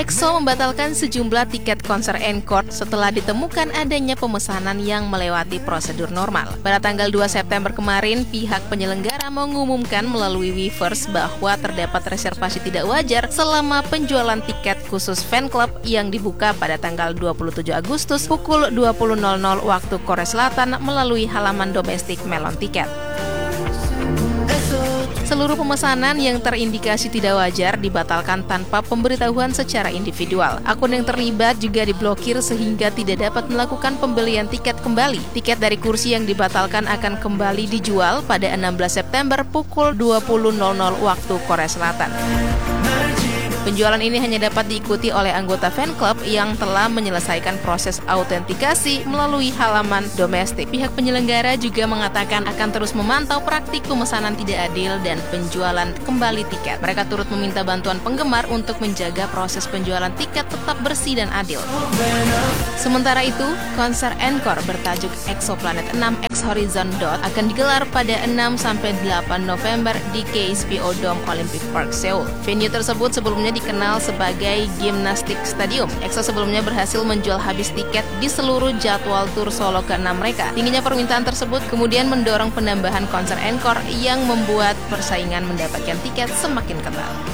EXO membatalkan sejumlah tiket konser Encore setelah ditemukan adanya pemesanan yang melewati prosedur normal. Pada tanggal 2 September kemarin, pihak penyelenggara mengumumkan melalui Weverse bahwa terdapat reservasi tidak wajar selama penjualan tiket khusus fan club yang dibuka pada tanggal 27 Agustus pukul 20.00 waktu Korea Selatan melalui halaman domestik Melon Ticket. Seluruh pemesanan yang terindikasi tidak wajar dibatalkan tanpa pemberitahuan secara individual. Akun yang terlibat juga diblokir sehingga tidak dapat melakukan pembelian tiket kembali. Tiket dari kursi yang dibatalkan akan kembali dijual pada 16 September pukul 20.00 waktu Korea Selatan. Penjualan ini hanya dapat diikuti oleh anggota fan club yang telah menyelesaikan proses autentikasi melalui halaman domestik. Pihak penyelenggara juga mengatakan akan terus memantau praktik pemesanan tidak adil dan penjualan kembali tiket. Mereka turut meminta bantuan penggemar untuk menjaga proses penjualan tiket tetap bersih dan adil. Sementara itu, konser Encore bertajuk Exoplanet 6 X Horizon Dot akan digelar pada 6-8 November di KSPO Dome Olympic Park, Seoul. Venue tersebut sebelumnya dikenal sebagai Gymnastic Stadium. EXO sebelumnya berhasil menjual habis tiket di seluruh jadwal tur solo ke-6 mereka. Tingginya permintaan tersebut kemudian mendorong penambahan konser Encore yang membuat persaingan mendapatkan tiket semakin ketat.